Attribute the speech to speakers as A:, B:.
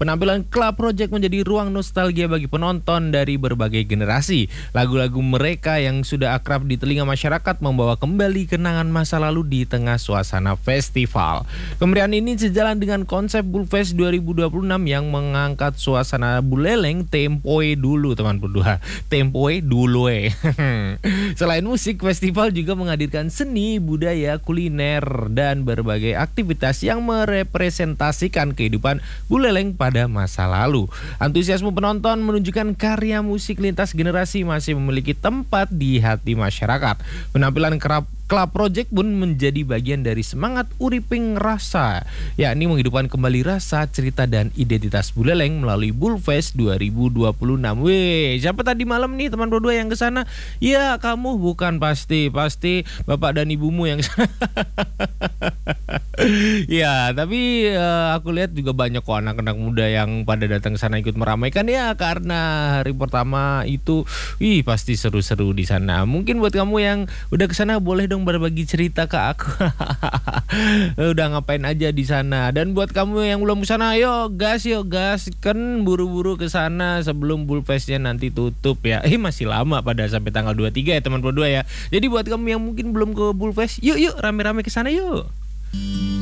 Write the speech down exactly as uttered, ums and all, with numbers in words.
A: Penampilan Club Project menjadi ruang nostalgia bagi penonton dari berbagai generasi. Lagu-lagu mereka yang sudah akrab di telinga masyarakat membawa kembali kenangan masa lalu di tengah suasana festival. Kemeriahan ini sejalan dengan konsep Bulfest dua ribu dua puluh enam yang mengangkat suasana Buleleng tempoe dulu teman berdua. Tempoe dulu eh. Selain musik, festival juga menghadirkan seni, budaya, kuliner, dan berbagai aktivitas yang merepresentasikan kehidupan Buleleng pada masa lalu. Antusiasme penonton menunjukkan karya musik lintas generasi masih memiliki tempat di hati masyarakat. Penampilan kerap Club Project pun menjadi bagian dari semangat Uriping Rasa, yakni menghidupkan kembali rasa, cerita, dan identitas Buleleng melalui Bulfest dua ribu dua puluh enam. Weh, siapa tadi malam nih teman berdua yang kesana? Ya, kamu bukan pasti, pasti bapak dan ibumu yang kesana. Ya, tapi uh, aku lihat juga banyak kok anak-anak muda yang pada datang ke sana ikut meramaikan ya, karena hari pertama itu, ih pasti seru-seru di sana. Mungkin buat kamu yang udah ke sana boleh dong berbagi cerita ke aku. Udah ngapain aja di sana? Dan buat kamu yang belum ke sana, ayo gas yuk gas, kan buru-buru ke sana sebelum Bulfestnya nanti tutup ya. Eh masih lama pada sampai tanggal dua puluh tiga ya teman berdua ya. Jadi buat kamu yang mungkin belum ke Bulfest, yuk yuk rame-rame ke sana yuk.